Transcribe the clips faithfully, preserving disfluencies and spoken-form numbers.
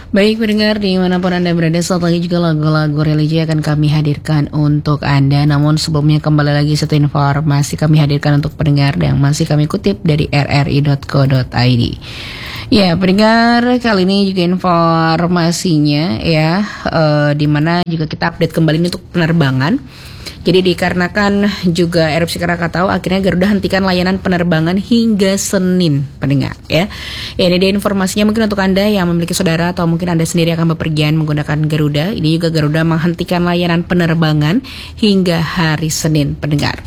Baik pendengar dimanapun Anda berada, saat lagi juga lagu-lagu religi akan kami hadirkan untuk Anda. Namun sebelumnya kembali lagi satu informasi kami hadirkan untuk pendengar yang masih kami kutip dari r r i dot co dot i d. Ya pendengar, kali ini juga informasinya ya, eh, dimana juga kita update kembali untuk penerbangan. Jadi dikarenakan juga erupsi Krakatau, akhirnya Garuda hentikan layanan penerbangan hingga Senin, pendengar ya. Ya ini dia informasinya mungkin untuk Anda yang memiliki saudara atau mungkin Anda sendiri akan bepergian menggunakan Garuda. Ini juga Garuda menghentikan layanan penerbangan hingga hari Senin, pendengar.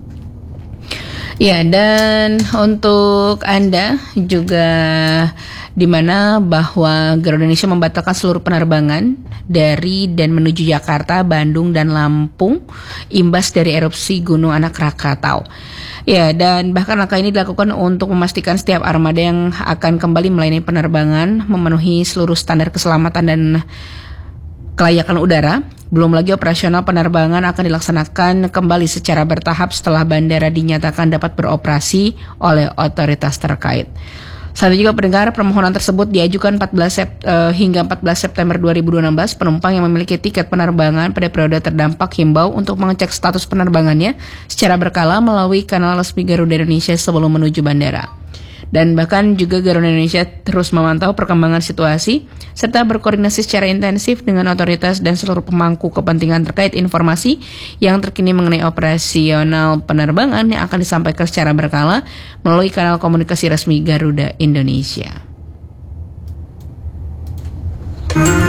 Ya, dan untuk Anda juga di mana bahwa Garuda Indonesia membatalkan seluruh penerbangan dari dan menuju Jakarta, Bandung, dan Lampung imbas dari erupsi Gunung Anak Krakatau. Ya, dan bahkan langkah ini dilakukan untuk memastikan setiap armada yang akan kembali melayani penerbangan memenuhi seluruh standar keselamatan dan kelayakan udara. Belum lagi operasional penerbangan akan dilaksanakan kembali secara bertahap setelah bandara dinyatakan dapat beroperasi oleh otoritas terkait. Saat juga pendengar, permohonan tersebut diajukan empat belas Sep, uh, hingga empat belas September dua ribu enam belas. Penumpang yang memiliki tiket penerbangan pada periode terdampak himbau untuk mengecek status penerbangannya secara berkala melalui kanal resmi Garuda Indonesia sebelum menuju bandara. Dan bahkan juga Garuda Indonesia terus memantau perkembangan situasi serta berkoordinasi secara intensif dengan otoritas dan seluruh pemangku kepentingan terkait informasi yang terkini mengenai operasional penerbangan yang akan disampaikan secara berkala melalui kanal komunikasi resmi Garuda Indonesia.